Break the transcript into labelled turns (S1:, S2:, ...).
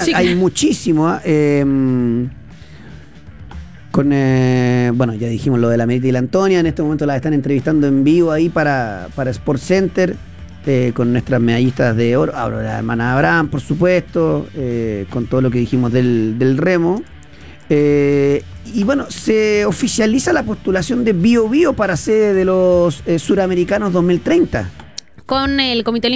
S1: Sí.
S2: Hay muchísimo. Bueno, ya dijimos lo de la Merita y la Antonia. En este momento las están entrevistando en vivo ahí para Sports Center, con nuestras medallistas de oro. Ahora la hermana Abraham, por supuesto, con todo lo que dijimos del remo. Y bueno, se oficializa la postulación de Bio Bio para sede de los Suramericanos 2030.
S1: Con el Comité